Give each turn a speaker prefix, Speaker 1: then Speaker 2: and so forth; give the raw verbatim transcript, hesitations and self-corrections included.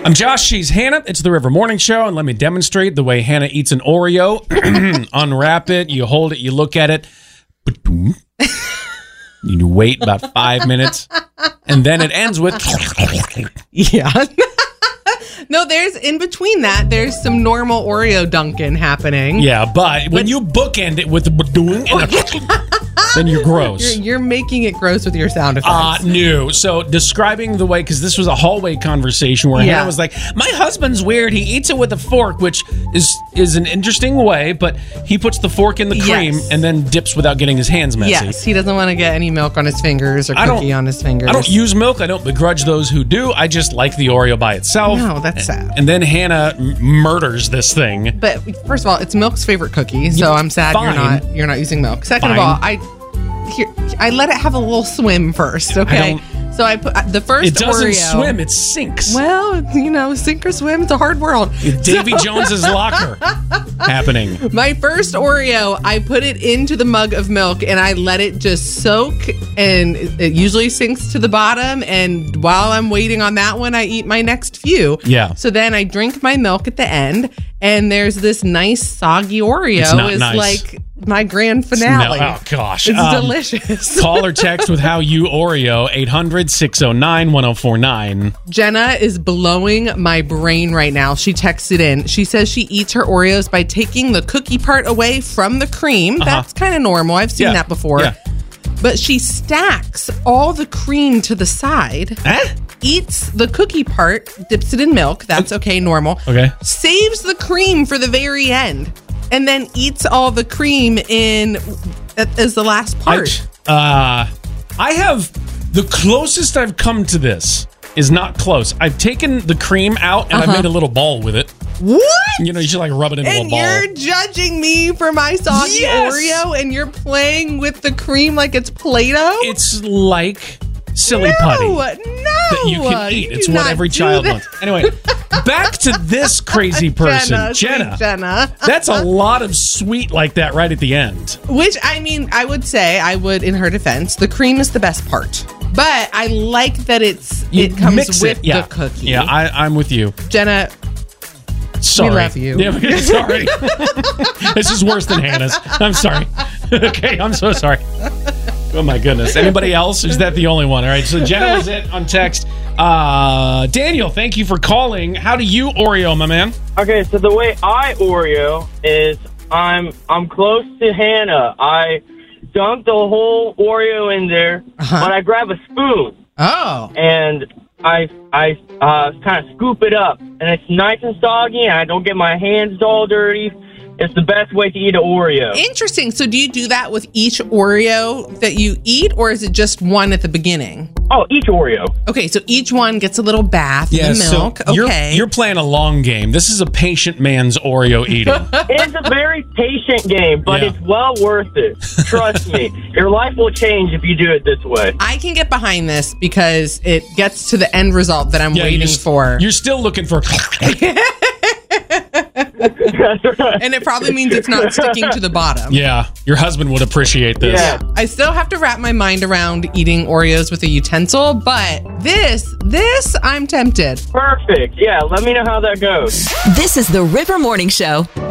Speaker 1: I'm Josh. She's Hannah. It's the River Morning Show, and let me demonstrate the way Hannah eats an Oreo. Unwrap it, you hold it, you look at it. You wait about five minutes, and then it ends with...
Speaker 2: Yeah. No, there's in between that, there's some normal Oreo Dunkin' happening.
Speaker 1: Yeah, but when but, you bookend it with the doing, then you're gross.
Speaker 2: You're, you're making it gross with your sound effects.
Speaker 1: Uh, no. So describing the way, because this was a hallway conversation where yeah. Hannah was like, my husband's weird. He eats it with a fork, which is is an interesting way, but he puts the fork in the cream yes. and then dips without getting his hands messy.
Speaker 2: Yes, he doesn't want to get any milk on his fingers or cookie on his fingers.
Speaker 1: I don't use milk. I don't begrudge those who do. I just like the Oreo by itself.
Speaker 2: No, that's sad.
Speaker 1: And then Hannah m- murders this thing.
Speaker 2: But first of all, it's Milk's favorite cookie, so I'm sad
Speaker 1: Fine.
Speaker 2: you're not you're not using milk. Second
Speaker 1: Fine.
Speaker 2: of all, I here I let it have a little swim first, okay?
Speaker 1: I
Speaker 2: so I put the first
Speaker 1: It doesn't
Speaker 2: Oreo,
Speaker 1: swim, it sinks.
Speaker 2: Well, you know, sink or swim, it's a hard world.
Speaker 1: Davy so, Jones's locker happening.
Speaker 2: My first Oreo, I put it into the mug of milk and I let it just soak, and it usually sinks to the bottom, and while I'm waiting on that one, I eat my next few.
Speaker 1: Yeah.
Speaker 2: So then I drink my milk at the end, and there's this nice soggy Oreo.
Speaker 1: It's not
Speaker 2: is
Speaker 1: nice.
Speaker 2: like my grand finale.
Speaker 1: No, oh, gosh.
Speaker 2: It's
Speaker 1: um,
Speaker 2: delicious.
Speaker 1: Call or text with how you Oreo, eight hundred, six oh nine, one oh four nine.
Speaker 2: Jenna is blowing my brain right now. She texted in. She says she eats her Oreos by taking the cookie part away from the cream.
Speaker 1: Uh-huh.
Speaker 2: That's kind of normal. I've seen
Speaker 1: yeah.
Speaker 2: that before.
Speaker 1: Yeah.
Speaker 2: But she stacks all the cream to the side.
Speaker 1: Eh?
Speaker 2: Eats the cookie part, dips it in milk. That's okay, normal.
Speaker 1: Okay.
Speaker 2: Saves the cream for the very end, and then eats all the cream in as the last part.
Speaker 1: I, uh, I have the closest I've come to this is not close. I've taken the cream out and uh-huh. I made a little ball with it.
Speaker 2: What?
Speaker 1: You know, you should like rub it into
Speaker 2: and
Speaker 1: a ball.
Speaker 2: And you're judging me for my soggy
Speaker 1: yes!
Speaker 2: Oreo, and you're playing with the cream like it's Play-Doh?
Speaker 1: It's like silly
Speaker 2: no,
Speaker 1: putty.
Speaker 2: No,
Speaker 1: that you can eat.
Speaker 2: You
Speaker 1: it's what every child
Speaker 2: that.
Speaker 1: wants. Anyway, back to this crazy person.
Speaker 2: Jenna.
Speaker 1: Jenna.
Speaker 2: Jenna.
Speaker 1: That's a lot of sweet like that right at the end.
Speaker 2: Which, I mean, I would say, I would, in her defense, the cream is the best part. But I like that it's
Speaker 1: you
Speaker 2: it comes
Speaker 1: mix
Speaker 2: with
Speaker 1: it. Yeah.
Speaker 2: the cookie.
Speaker 1: Yeah, I, I'm with you.
Speaker 2: Jenna,
Speaker 1: sorry.
Speaker 2: we love you.
Speaker 1: Yeah, sorry. This is worse than Hannah's. I'm sorry. Okay, I'm so sorry. Oh my goodness. Anybody else? Is that the only one? All right, so Jenna was it on text. Uh, Daniel, thank you for calling. How do you Oreo, my man?
Speaker 3: Okay, so the way I Oreo is I'm I'm close to Hannah. I dunk the whole Oreo in there, uh-huh. but I grab a spoon.
Speaker 2: Oh.
Speaker 3: And I I uh, kind of scoop it up, and it's nice and soggy, and I don't get my hands all dirty. It's the best way to eat an Oreo.
Speaker 2: Interesting. So do you do that with each Oreo that you eat, or is it just one at the beginning?
Speaker 3: Oh, each Oreo.
Speaker 2: Okay, so each one gets a little bath
Speaker 1: yeah,
Speaker 2: in the milk.
Speaker 1: So you're,
Speaker 2: okay.
Speaker 1: You're playing a long game. This is a patient man's Oreo eating.
Speaker 3: It's a very patient game, but
Speaker 1: yeah.
Speaker 3: it's well worth it. Trust me. Your life will change if you do it this way.
Speaker 2: I can get behind this because it gets to the end result that I'm
Speaker 1: yeah,
Speaker 2: waiting
Speaker 1: you're,
Speaker 2: for.
Speaker 1: You're still looking for...
Speaker 3: That's right.
Speaker 2: And it probably means it's not sticking to the bottom.
Speaker 1: Yeah, your husband would appreciate this.
Speaker 3: Yeah.
Speaker 2: I still have to wrap my mind around eating Oreos with a utensil, but this, this, I'm tempted.
Speaker 3: Perfect. Yeah, let me know how that goes.
Speaker 4: This is the River Morning Show.